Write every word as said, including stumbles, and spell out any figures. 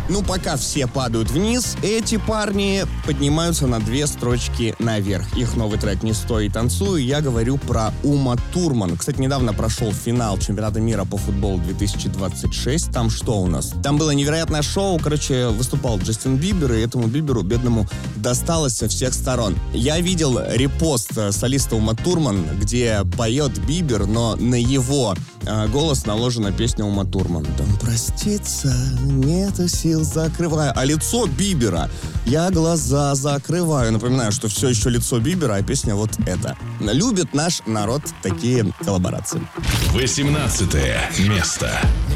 Ну, пока все падают вниз, эти парни поднимаются на две строчки наверх. Их новый трек «Не стой и танцуй». Я говорю про Ума Турман. Кстати, недавно прошел финал чемпионата мира по футболу две тысячи двадцать шесть. Там что у нас? Там было невероятное шоу. Короче, выступал Джастин Бибер, и этому Биберу, бедному, досталось со всех сторон. Я видел репост солиста Ума Турман, где поет Бибер, но на его э, голос наложена песня Ума Турман. Там проститься нету сил, закрываю. А лицо Бибера, я глаза закрываю. Напоминаю, что все еще лицо Бибера, а песня вот эта. Любит наш народ такие коллаборации. восемнадцатое место.